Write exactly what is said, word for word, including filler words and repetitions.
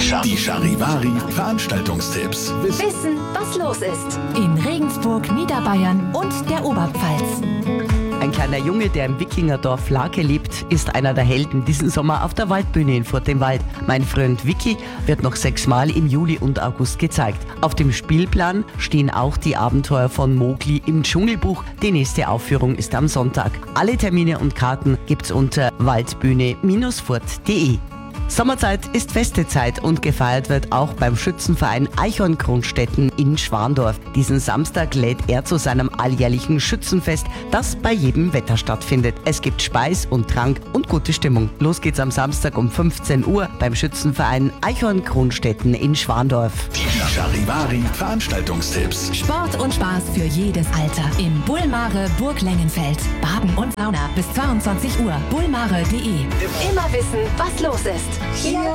Die Charivari Veranstaltungstipps. Wissen, was los ist. In Regensburg, Niederbayern und der Oberpfalz. Ein kleiner Junge, der im Wikingerdorf Lake lebt, ist einer der Helden diesen Sommer auf der Waldbühne in Furt im Wald. Mein Freund Vicky wird noch sechsmal im Juli und August gezeigt. Auf dem Spielplan stehen auch die Abenteuer von Mowgli im Dschungelbuch. Die nächste Aufführung ist am Sonntag. Alle Termine und Karten gibt's unter waldbühne Bindestrich furt punkt de. Sommerzeit ist Festezeit und gefeiert wird auch beim Schützenverein Eichhorn Kronstetten in Schwandorf. Diesen Samstag lädt er zu seinem alljährlichen Schützenfest, das bei jedem Wetter stattfindet. Es gibt Speis und Trank und gute Stimmung. Los geht's am Samstag um fünfzehn Uhr beim Schützenverein Eichhorn Kronstetten in Schwandorf. Die Charivari Veranstaltungstipps. Sport und Spaß für jedes Alter. Im Bullmare Burg Lengenfeld. Baden und Sauna bis zweiundzwanzig Uhr. bullmare punkt de. Immer wissen, was los ist. Hier